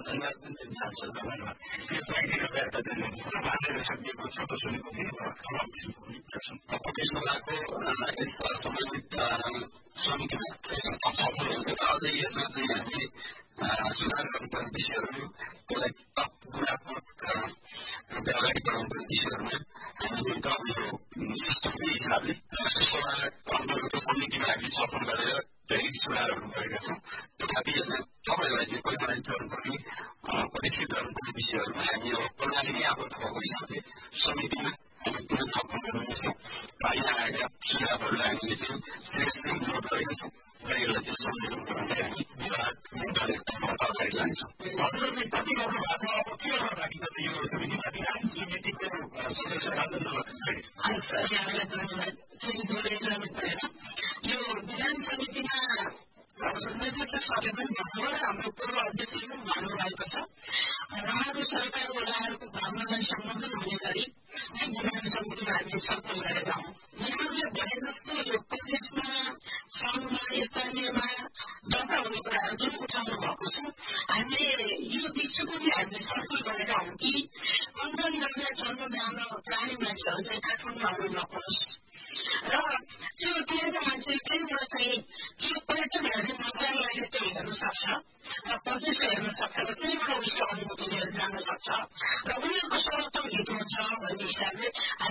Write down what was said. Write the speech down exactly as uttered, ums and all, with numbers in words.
धन्यवाद दिन चाहन्छु धन्यवाद यो बाइकको व्याख्या दिनु बाँडेर सकिएको छोटो सुनेपछि समाप्ति गर्छु त्यसो भएको यस सम्बन्धित समितिमा सफल हुन्छ र अझै यसमा चाहिँ हामी सुधार गर्नुपर्ने विषयहरू त्यसलाई थप गुणात्मक रूपले अगाडि बढाउनुपर्ने विषयहरूमा हामी चाहिँ त यो सिस्टमको हिसाबले राष्ट्रसभा अन्तर्गत समितिमा हामी छलफल गरेर धेरै सुधारहरू गरेका छौँ तथापि यसमा तपाईँलाई चाहिँ परिमार्जित गर्नुपर्ने परिष्कृत गर्नुपर्ने विषयहरूमा हामी अब प्रणाली आबद्ध भएको हिसाबले समितिमा हामी पुनः छलफल गर्नेछौँ र यहाँ आएका सुझावहरूलाई हामीले चाहिँ श्रेष्ठ अनुरोध गरेका छौँ र यसलाई चाहिँ संयोजन गराउने हामी विभाग अगाडि लान्छौँ हजुरहरूले कति गर्नु भएको छ अब के गर्न बाँकी छ यो समितिमाथि हामी समितिको सदस्य राजेन्द्र लक्ष्मी यहाँलाई धन्यवाद फेरि जोडेर जानु परेन यो विधान समितिमा निर्देशक साथै पनि भन्नुभयो र हाम्रो पूर्व अध्यक्षले पनि भन्नुभएको छ उहाँहरू सरकार वडाहरूको भावनालाई सम्बोधन हुने गरी यो विधान समितिमा हामीले छलफल गरेका हौँ यहाँहरूले भने जस्तो यो प्रदेशमा सङ्घमा स्थानीयमा दर्ता हुने कुराहरू जुन उठाउनु भएको छ हामीले यो विषयको पनि हामीले छलफल गरेका हौँ कि कञ्चनजङ्घा चढ्न जान चाहने मान्छेहरू चाहिँ काठमाडौँ आउनु नपरोस् र त्यो त्यहाँको मान्छे त्यहीबाट चाहिँ त्यो पर्यटन हेर्ने मन्त्रालयले त्यो हेर्न सक्छ र प्रदेश हेर्न सक्छ र त्यहीबाट उसको अनुमति लिएर जान सक्छ र उनीहरूको सर्वोत्तम हित हुन्छ भन्ने हिसाबले